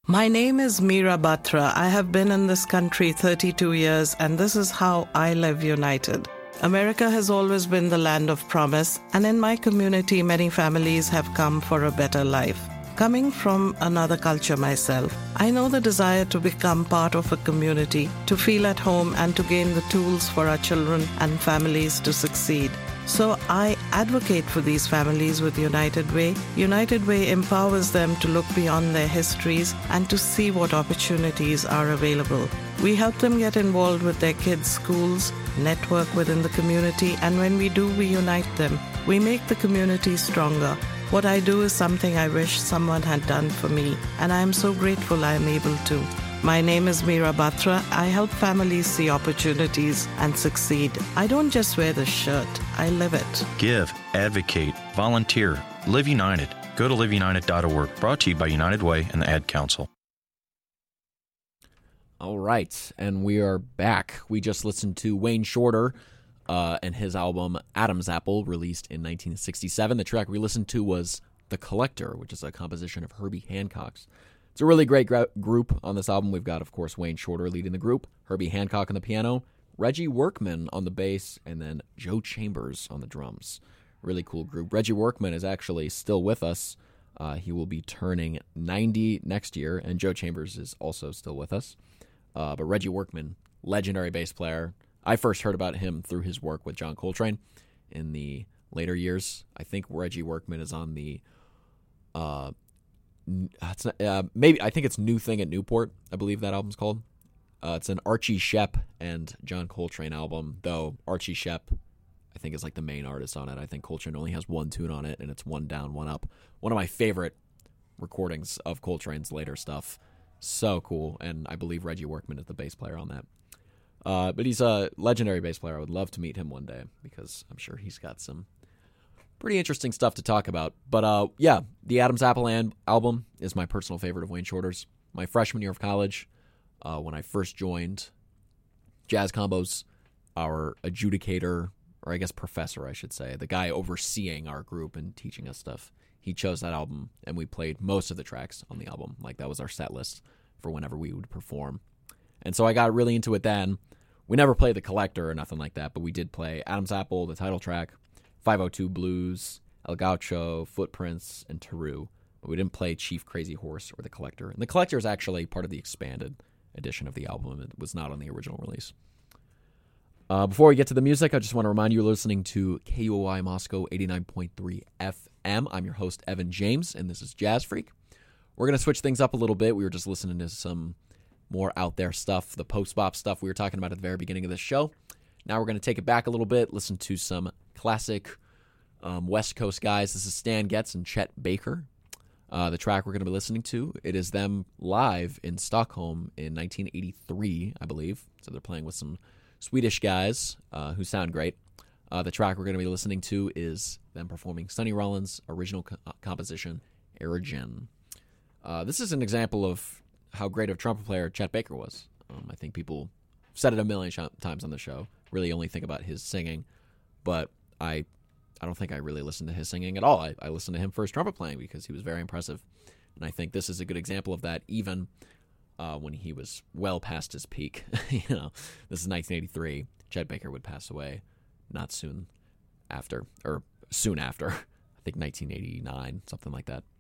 My name is Meera Batra. I have been in this country 32 years, and this is how I live united. America has always been the land of promise, and in my community, many families have come for a better life. Coming from another culture myself, I know the desire to become part of a community, to feel at home, and to gain the tools for our children and families to succeed. So I advocate for these families with United Way. United Way empowers them to look beyond their histories and to see what opportunities are available. We help them get involved with their kids' schools, network within the community, and when we do, we unite them. We make the community stronger. What I do is something I wish someone had done for me, and I am so grateful I am able to. My name is Meera Batra. I help families see opportunities and succeed. I don't just wear the shirt, I live it. Give, advocate, volunteer, Live United. Go to liveunited.org. Brought to you by United Way and the Ad Council. All right, and we are back. We just listened to Wayne Shorter and his album Adam's Apple, released in 1967. The track we listened to was The Collector, which is a composition of Herbie Hancock's. It's a really great group on this album. We've got, of course, Wayne Shorter leading the group, Herbie Hancock on the piano, Reggie Workman on the bass, and then Joe Chambers on the drums. Really cool group. Reggie Workman is actually still with us. He will be turning 90 next year, and Joe Chambers is also still with us. But Reggie Workman, legendary bass player. I first heard about him through his work with John Coltrane in the later years. I think Reggie Workman is on the I think it's New Thing at Newport, I believe that album's called. It's an Archie Shepp and John Coltrane album, though Archie Shepp, I think, is like the main artist on it. I think Coltrane only has one tune on it, and it's One Down, One Up. One of my favorite recordings of Coltrane's later stuff. So cool, and I believe Reggie Workman is the bass player on that. But he's a legendary bass player. I would love to meet him one day, because I'm sure he's got some pretty interesting stuff to talk about. But yeah, the Adam's Apple album is my personal favorite of Wayne Shorter's. My freshman year of college, when I first joined Jazz Combos, our adjudicator, or I guess professor, I should say, the guy overseeing our group and teaching us stuff, he chose that album, and we played most of the tracks on the album. Like, that was our set list for whenever we would perform. And so I got really into it then. We never played The Collector or nothing like that, but we did play Adam's Apple, the title track, 502 Blues, El Gaucho, Footprints, and Teru. But we didn't play Chief Crazy Horse or The Collector. And The Collector is actually part of the expanded edition of the album. It was not on the original release. Before we get to the music, I just want to remind you you're listening to KUOI Moscow 89.3 FM. I'm your host, Evan James, and this is Jazz Freak. We're going to switch things up a little bit. We were just listening to some more out there stuff, the post-bop stuff we were talking about at the very beginning of this show. Now we're going to take it back a little bit, listen to some classic West Coast guys. This is Stan Getz and Chet Baker. The track we're going to be listening to, it is them live in Stockholm in 1983, I believe. So they're playing with some Swedish guys who sound great. The track we're going to be listening to is them performing Sonny Rollins' original composition, Erigen. This is an example of how great of a trumpet player Chet Baker was. I think people said it a million times on the show, really only think about his singing, but I don't think I really listened to his singing at all. I listened to him for his trumpet playing because he was very impressive, and I think this is a good example of that, even when he was well past his peak. This is 1983. Chet Baker would pass away not soon after, or soon after, I think 1989, something like that.